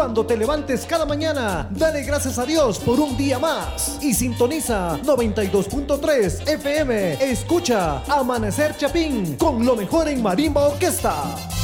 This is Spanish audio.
Cuando te levantes cada mañana, dale gracias a Dios por un día más. Y sintoniza 92.3 FM. Escucha Amanecer Chapín con lo mejor en Marimba Orquesta.